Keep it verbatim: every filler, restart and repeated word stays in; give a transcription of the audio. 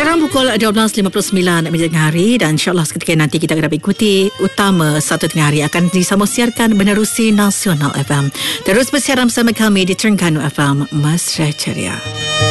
Sekarang pukul dua belas lima puluh sembilan minit tengah hari, dan insyaAllah seketika nanti kita akan dapat ikuti utama satu tengah hari akan disambung siarkan menerusi Nasional F M. Terus bersiaran bersama kami di Terengganu F M Mesra Ceria.